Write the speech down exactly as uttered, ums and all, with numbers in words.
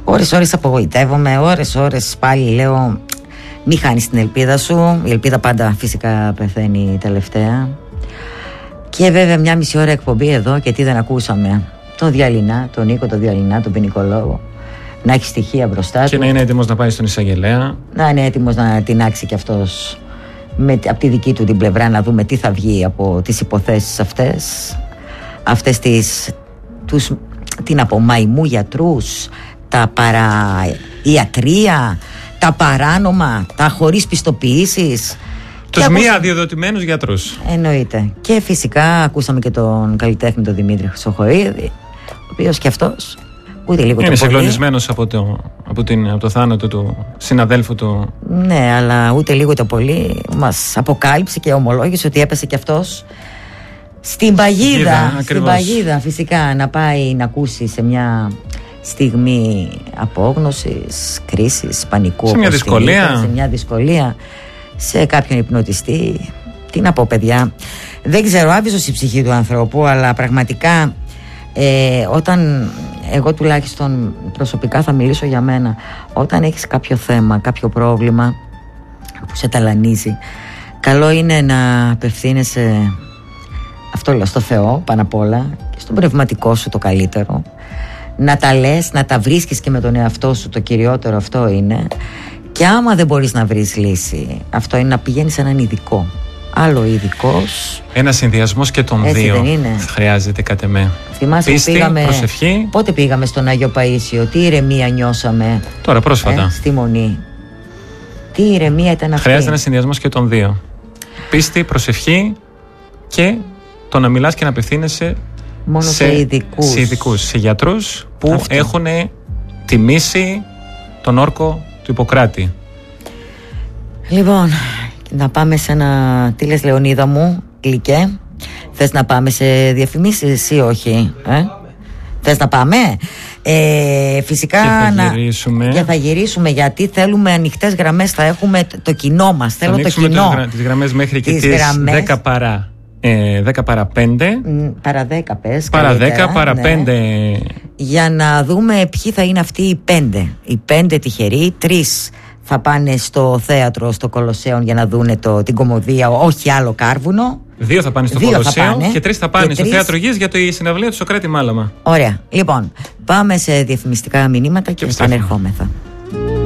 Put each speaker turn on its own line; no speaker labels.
Ώρες ώρες απογοητεύομαι, ώρες ώρες πάλι λέω μη χάνεις την ελπίδα σου. Η ελπίδα πάντα φυσικά πεθαίνει τελευταία. Και βέβαια μια μισή ώρα εκπομπή εδώ και τι δεν ακούσαμε. Τον Διαλυνά, τον Νίκο, τον Διαλυνά, τον ποινικολόγο. Να έχει στοιχεία μπροστά του.
Και να είναι έτοιμος να πάει στον εισαγγελέα.
Να είναι έτοιμος να τινάξει κι αυτός με, από τη δική του την πλευρά, να δούμε τι θα βγει από τις υποθέσεις αυτές. Αυτές τις, τους, τι να πω, μαϊμού γιατρούς, τα παραϊατρία, τα παράνομα, τα χωρίς πιστοποιήσεις.
Τους
και
μη
ακούσαμε...
αδειοδοτημένους γιατρούς.
Εννοείται. Και φυσικά ακούσαμε και τον καλλιτέχνη τον Δημήτρη Χρυσοχοΐδη, ο οποίος και αυτός ούτε λίγο
είναι
το
συγκλονισμένος από το, από, από το θάνατο του συναδέλφου του.
Ναι, αλλά ούτε λίγο το πολύ μας αποκάλυψε και ομολόγησε ότι έπεσε και αυτός στην παγίδα. Στην, στην παγίδα, φυσικά, να πάει να ακούσει σε μια στιγμή απόγνωσης, κρίσης, πανικού,
σε μια δυσκολία.
σε μια δυσκολία, σε κάποιον υπνοτιστή. Τι να πω, παιδιά, δεν ξέρω, άβυζος η ψυχή του ανθρώπου, αλλά πραγματικά ε, όταν εγώ τουλάχιστον προσωπικά θα μιλήσω για μένα, όταν έχεις κάποιο θέμα, κάποιο πρόβλημα που σε ταλανίζει, καλό είναι να απευθύνεσαι, αυτό λέω, στο Θεό πάνω απ' όλα και στον πνευματικό σου το καλύτερο, να τα λες, να τα βρίσκεις και με τον εαυτό σου, το κυριότερο αυτό είναι. Και άμα δεν μπορείς να βρεις λύση, αυτό είναι να πηγαίνεις σε έναν ειδικό. Άλλο ειδικός.
Ένα συνδυασμός και των
έτσι
δύο
δεν είναι?
Χρειάζεται κατ' εμέ.
Θυμάσαι
πίστη,
που πήγαμε,
προσευχή.
πότε πήγαμε στον Άγιο Παΐσιο, τι ηρεμία νιώσαμε.
Τώρα πρόσφατα.
Ε, στη Μονή. Τι ηρεμία ήταν αυτή.
Χρειάζεται ένα συνδυασμός και των δύο. Πίστη, προσευχή και το να μιλάς και να απευθύνεσαι
μόνο σε, σε ειδικούς.
Σε ειδικούς, σε γιατρούς που
αυτό
έχουν τιμήσει τον όρκο του Ιπποκράτη.
Λοιπόν, να πάμε σε ένα... Τι λες, Λεωνίδα μου, γλυκέ? Θες να πάμε σε διαφημίσεις ή όχι? Ε? Θες να πάμε? Ε, φυσικά
και θα
να...
γυρίσουμε.
Και θα γυρίσουμε, γιατί θέλουμε ανοιχτές γραμμές. Θα έχουμε το κοινό μας.
Θα
Θέλω το κοινό.
Θα τις γραμμές μέχρι και
τις
τις
γραμμές...
δέκα παρά ε, δέκα παρά πέντε.
Παρά δέκα πες.
Παρά δέκα, παρά
ναι.
πέντε.
Για να δούμε ποιοι θα είναι αυτοί οι πέντε. Οι πέντε τυχεροί. Τρεις θα πάνε στο θέατρο, στο Κολοσσέον, για να δούνε το, την κομμωδία, όχι άλλο κάρβουνο.
Δύο θα πάνε στο Κολοσσέον και τρεις θα πάνε και στο τρεις... Θέατρο Γης για τη συναυλία του Σωκράτη Μάλαμα.
Ωραία. Λοιπόν, πάμε σε διαφημιστικά μηνύματα και, και επανερχόμεθα.